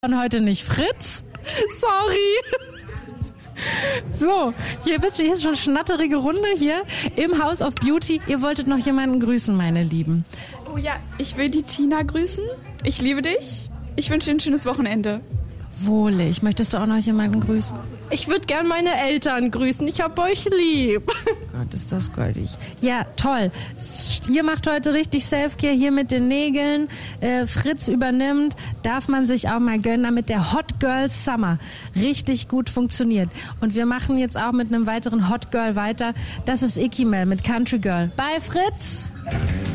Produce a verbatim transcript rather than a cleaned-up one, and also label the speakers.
Speaker 1: Und heute nicht Fritz. Sorry. So, hier bitte, hier ist schon schnatterige Runde hier im House of Beauty. Ihr wolltet noch jemanden grüßen, meine Lieben.
Speaker 2: Oh ja, ich will die Tina grüßen. Ich liebe dich. Ich wünsche dir ein schönes Wochenende.
Speaker 1: Wohlig. Möchtest du auch noch jemanden grüßen?
Speaker 3: Ich würde gern meine Eltern grüßen. Ich hab euch lieb.
Speaker 1: Gott, ist das goldig. Ja, toll. Hier macht heute richtig Selfcare, hier mit den Nägeln. Äh, Fritz übernimmt. Darf man sich auch mal gönnen, damit der Hot Girl Summer richtig gut funktioniert. Und wir machen jetzt auch mit einem weiteren Hot Girl weiter. Das ist Ikimel mit Country Girl. Bye, Fritz.